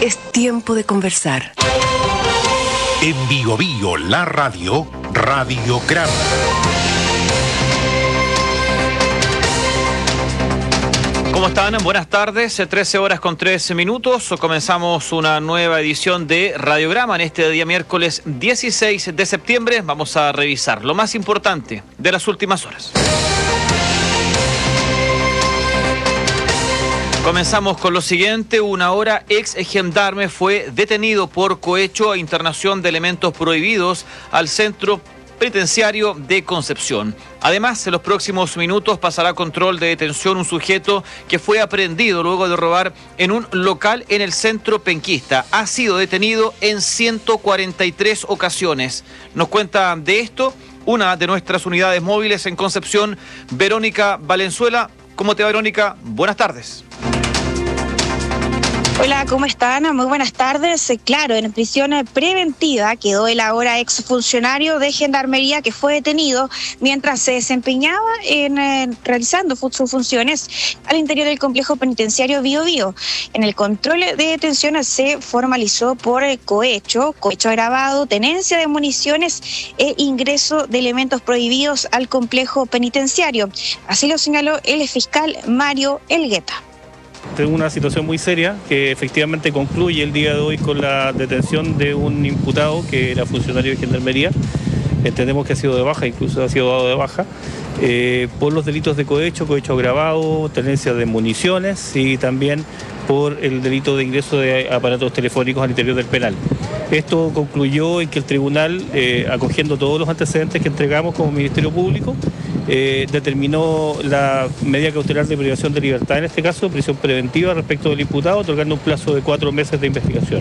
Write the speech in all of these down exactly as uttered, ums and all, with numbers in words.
Es tiempo de conversar. En Bio Bio, la radio, Radiograma. ¿Cómo están? Buenas tardes, trece horas con trece minutos. Comenzamos una nueva edición de Radiograma en este día miércoles dieciséis de septiembre. Vamos a revisar lo más importante de las últimas horas. Comenzamos con lo siguiente. Una hora ex gendarme fue detenido por cohecho e internación de elementos prohibidos al centro penitenciario de Concepción. Además, en los próximos minutos pasará a control de detención un sujeto que fue aprehendido luego de robar en un local en el centro penquista. Ha sido detenido en ciento cuarenta y tres ocasiones. Nos cuenta de esto una de nuestras unidades móviles en Concepción, Verónica Valenzuela. ¿Cómo te va, Verónica? Buenas tardes. Hola, ¿cómo están? Muy buenas tardes. Claro, en prisión preventiva quedó el ahora exfuncionario de Gendarmería que fue detenido mientras se desempeñaba en, en realizando sus funciones al interior del complejo penitenciario Bio Bio. En el control de detención se formalizó por cohecho, cohecho agravado, tenencia de municiones e ingreso de elementos prohibidos al complejo penitenciario. Así lo señaló el fiscal Mario Elgueta. Tengo una situación muy seria que efectivamente concluye el día de hoy con la detención de un imputado que era funcionario de Gendarmería. Entendemos que ha sido de baja, incluso ha sido dado de baja, eh, por los delitos de cohecho, cohecho agravado, tenencia de municiones y también por el delito de ingreso de aparatos telefónicos al interior del penal. Esto concluyó en que el tribunal, eh, acogiendo todos los antecedentes que entregamos como Ministerio Público, eh, determinó la medida cautelar de privación de libertad, en este caso prisión preventiva respecto del imputado, otorgando un plazo de cuatro meses de investigación.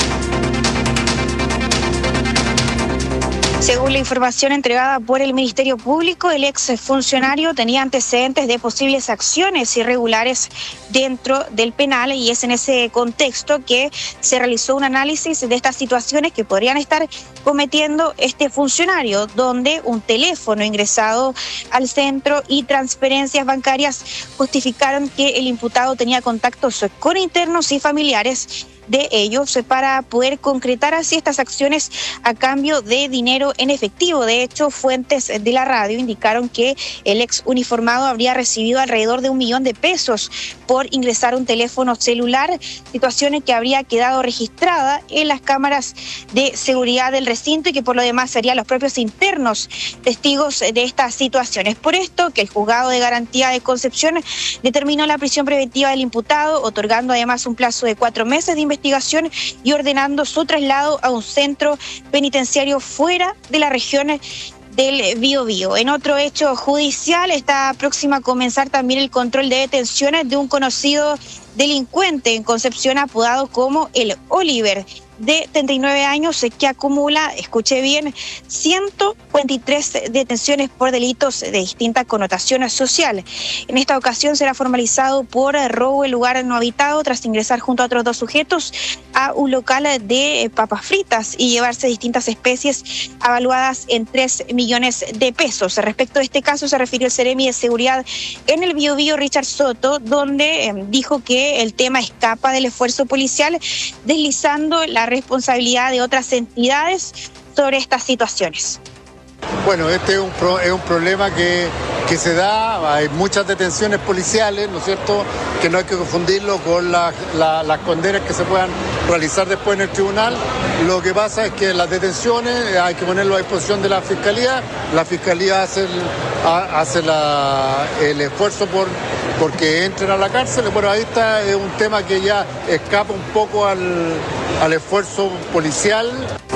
Según la información entregada por el Ministerio Público, el exfuncionario tenía antecedentes de posibles acciones irregulares dentro del penal y es en ese contexto que se realizó un análisis de estas situaciones que podrían estar cometiendo este funcionario, donde un teléfono ingresado al centro y transferencias bancarias justificaron que el imputado tenía contactos con internos y familiares de ellos para poder concretar así estas acciones a cambio de dinero en efectivo. De hecho, fuentes de la radio indicaron que el ex uniformado habría recibido alrededor de un millón de pesos por ingresar un teléfono celular, situaciones que habría quedado registrada en las cámaras de seguridad del recinto y que por lo demás serían los propios internos testigos de estas situaciones. Por esto que el juzgado de garantía de Concepción determinó la prisión preventiva del imputado, otorgando además un plazo de cuatro meses de investigación investigación y ordenando su traslado a un centro penitenciario fuera de la región del Bio Bio. En otro hecho judicial está próxima a comenzar también el control de detenciones de un conocido delincuente en Concepción apodado como el Oliver, de treinta y nueve años, que acumula, escuche bien, ciento veintitrés detenciones por delitos de distinta connotación social. En esta ocasión será formalizado por robo en lugar no habitado tras ingresar junto a otros dos sujetos a un local de papas fritas y llevarse distintas especies avaluadas en tres millones de pesos. Respecto a este caso se refirió el Seremi de Seguridad en el Bio Bio, Richard Soto, donde eh, dijo que el tema escapa del esfuerzo policial, deslizando la responsabilidad de otras entidades sobre estas situaciones. Bueno, este es un, pro, es un problema que, que se da, hay muchas detenciones policiales, ¿no es cierto?, que no hay que confundirlo con la, la, las condenas que se puedan realizar después en el tribunal. Lo que pasa es que las detenciones hay que ponerlo a disposición de la Fiscalía, la Fiscalía hace el, hace la, el esfuerzo por porque entren a la cárcel. Bueno, ahí está, es un tema que ya escapa un poco al, al esfuerzo policial.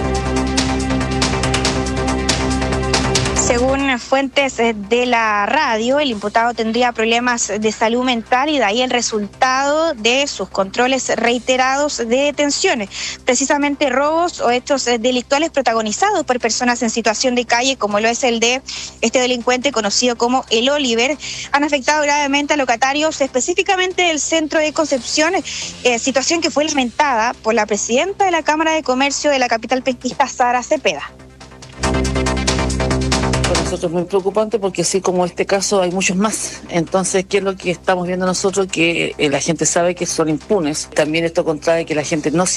Según fuentes de la radio, el imputado tendría problemas de salud mental y de ahí el resultado de sus controles reiterados de detenciones. Precisamente robos o hechos delictuales protagonizados por personas en situación de calle, como lo es el de este delincuente conocido como el Oliver, han afectado gravemente a locatarios, específicamente del centro de Concepción, eh, situación que fue lamentada por la presidenta de la Cámara de Comercio de la capital penquista, Sara Cepeda. Para nosotros es muy preocupante porque así como este caso hay muchos más. Entonces, ¿qué es lo que estamos viendo nosotros? Que eh, la gente sabe que son impunes. También esto contrae que la gente no